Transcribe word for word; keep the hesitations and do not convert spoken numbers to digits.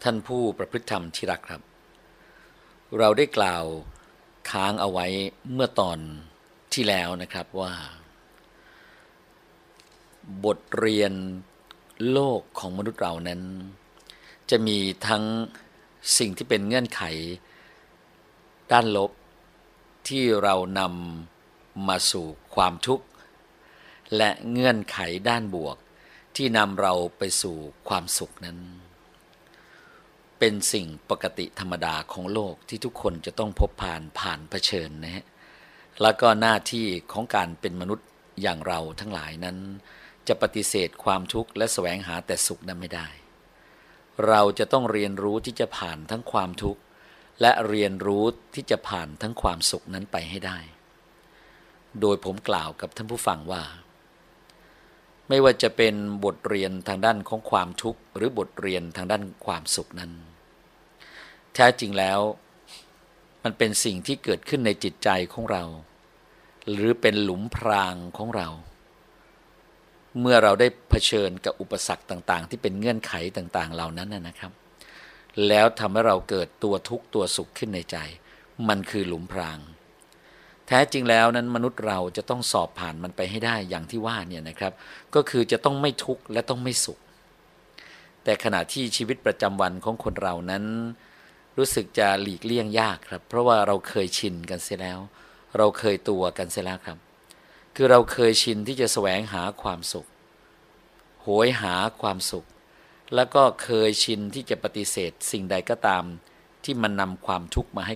ท่านผู้ประพฤติธรรมที่รักครับเราได้กล่าวค้างเอาไว้เมื่อตอนที่แล้วนะครับว่าบทเรียนโลกของมนุษย์เรานั้นจะมีทั้งสิ่งที่เป็นเงื่อนไขด้านลบที่เรานำมาสู่ความทุกข์และเงื่อนไขด้านบวกที่นำเราไปสู่ความสุขนั้นเป็นสิ่งปกติธรรมดาของโลกที่ทุกคนจะต้องพบผ่านผ่านเผชิญนะฮะแล้วก็หน้าที่ของการเป็นมนุษย์อย่างเราทั้งหลายนั้นจะปฏิเสธความทุกข์และแสวงหาแต่สุขนั้นไม่ได้เราจะต้องเรียนรู้ที่จะผ่านทั้งความทุกข์และเรียนรู้ที่จะผ่านทั้งความสุขนั้นไปให้ได้โดยผมกล่าวกับท่านผู้ฟังว่าไม่ว่าจะเป็นบทเรียนทางด้านของความทุกข์หรือบทเรียนทางด้านความสุขนั้นแท้จริงแล้วมันเป็นสิ่งที่เกิดขึ้นในจิตใจของเราหรือเป็นหลุมพรางของเราเมื่อเราได้เผชิญกับอุปสรรคต่างๆที่เป็นเงื่อนไขต่างๆเหล่านั้นนะครับแล้วทำให้เราเกิดตัวทุกข์ตัวสุขขึ้นในใจมันคือหลุมพรางแท้จริงแล้วนั้นมนุษย์เราจะต้องสอบผ่านมันไปให้ได้อย่างที่ว่าเนี่ยนะครับก็คือจะต้องไม่ทุกข์และต้องไม่สุขแต่ขณะที่ชีวิตประจำวันของคนเรานั้นรู้สึกจะหลีกเลี่ยงยากครับเพราะว่าเราเคยชินกันเสียแล้วเราเคยตัวกันเสียแล้วครับคือเราเคยชินที่จะแสวงหาความสุขโหยหาความสุขแล้วก็เคยชินที่จะปฏิเสธสิ่งใดก็ตามที่มันนำความทุกข์มาให้